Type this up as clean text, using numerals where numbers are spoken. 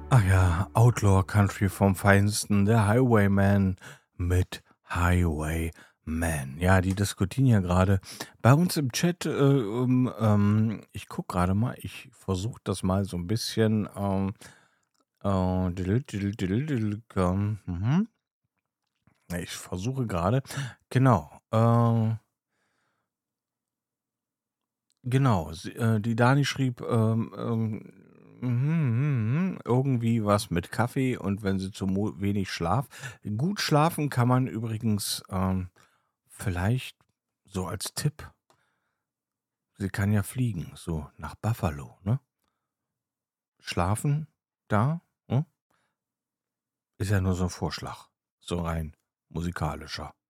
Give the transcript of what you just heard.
Ach ja, Outlaw Country vom Feinsten, der Highwayman mit Highwayman. Ja, die diskutieren ja gerade bei uns im Chat, ich gucke gerade mal, ich versuche das mal so ein bisschen, ich versuche gerade genau, genau, die Dani schrieb, irgendwie was mit Kaffee und wenn sie zu wenig Schlaf gut schlafen kann man übrigens, vielleicht so als Tipp, sie kann ja fliegen, so nach Buffalo, ne? Schlafen da, ist ja nur so 'n Vorschlag, so rein musikalischer.